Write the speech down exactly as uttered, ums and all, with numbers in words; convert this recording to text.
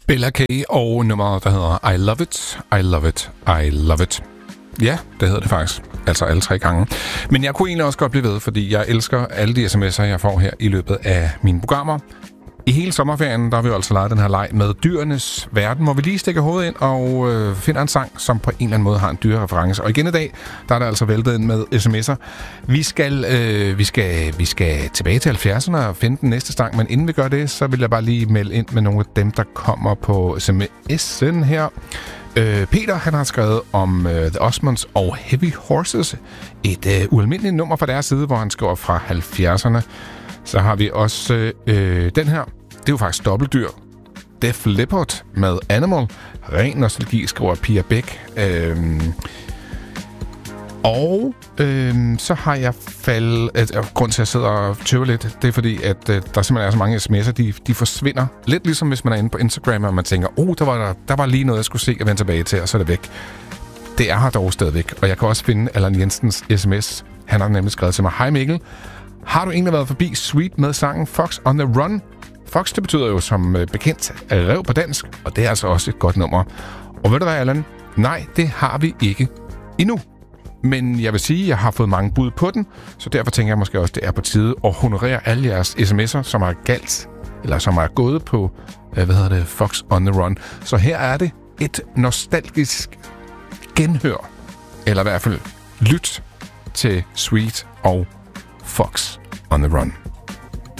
Bella K og nummeret, der hedder I Love It, I Love It, I Love It. Ja, det hedder det faktisk. Altså alle tre gange. Men jeg kunne egentlig også godt blive ved, fordi jeg elsker alle de sms'er, jeg får her i løbet af mine programmer. I hele sommerferien, der har vi jo altså leget den her leg med dyrenes verden, hvor vi lige stikker hovedet ind og øh, finder en sang, som på en eller anden måde har en dyrereference. Og igen i dag, der er der altså væltet ind med sms'er. Vi skal, øh, vi skal, vi skal tilbage til halvfjerdserne og finde den næste sang, men inden vi gør det, så vil jeg bare lige melde ind med nogle af dem, der kommer på sms'en her. Øh, Peter, han har skrevet om uh, The Osmonds og Heavy Horses. Et uh, ualmindeligt nummer fra deres side, hvor han skriver fra halvfjerdserne. Så har vi også øh, den her. Det er jo faktisk dobbeltdyr. Def Leppard med Animal. Ren nostalgi, skriver Pia Bæk. Øhm, og øhm, så har jeg faldet... Øh, grund til, at jeg sidder og tøver lidt, det er fordi, at øh, der simpelthen er så mange sms'er, de, de forsvinder. Lidt ligesom hvis man er inde på Instagram, og man tænker, oh, der var, der, der var lige noget, jeg skulle se og vende tilbage til, og så er det væk. Det er her dog stadigvæk. Og jeg kan også finde Allan Jensens sms. Han har nemlig skrevet til mig, hej Mikkel. Har du egentlig været forbi Sweet med sangen Fox on the Run? Fox, det betyder jo som bekendt rev på dansk, og det er altså også et godt nummer. Og ved du hvad, Allan? Nej, det har vi ikke endnu. Men jeg vil sige, at jeg har fået mange bud på den, så derfor tænker jeg måske også, det er på tide at honorere alle jeres sms'er, som er galt, eller som er gået på, hvad hedder det, Fox on the Run. Så her er det et nostalgisk genhør, eller i hvert fald lyt til Sweet og Fox on the Run.